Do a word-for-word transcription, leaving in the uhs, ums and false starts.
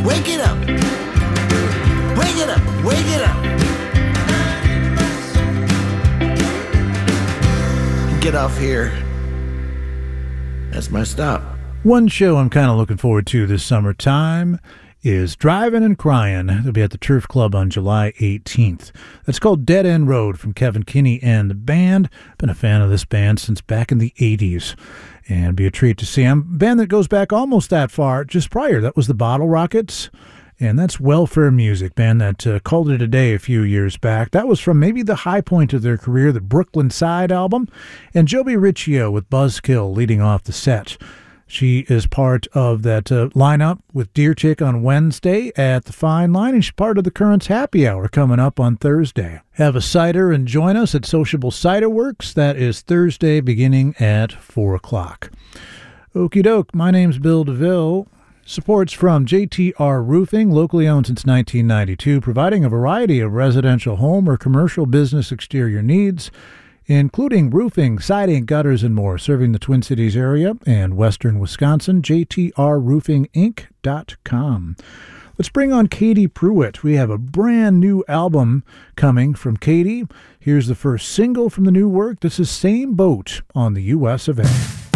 Wake it up. Wake it up. Wake it up. Get off here. That's my stop. One show I'm kind of looking forward to this summertime is Driving and Crying. It'll be at the Turf Club on July eighteenth. That's called Dead End Road from Kevin Kinney and the band. Been a fan of this band since back in the eighties. And be a treat to see them. Band that goes back almost that far, just prior. That was the Bottle Rockets. And that's Welfare Music, band that uh, called it a day a few years back. That was from maybe the high point of their career, the Brooklyn Side album. And Joby Riccio with Buzzkill leading off the set. She is part of that uh, lineup with Deer Chick on Wednesday at the Fine Line, and she's part of the Currents Happy Hour coming up on Thursday. Have a cider and join us at Sociable Cider Works. That is Thursday beginning at four o'clock. Okie doke, my name's Bill DeVille. Support's from J T R Roofing, locally owned since nineteen ninety-two, providing a variety of residential home or commercial business exterior needs, including roofing, siding, gutters, and more, serving the Twin Cities area and western Wisconsin. J T R roofing inc dot com. Let's bring on Katie Pruitt. We have a brand new album coming from Katie. Here's the first single from the new work. This is Same Boat on the U S of A.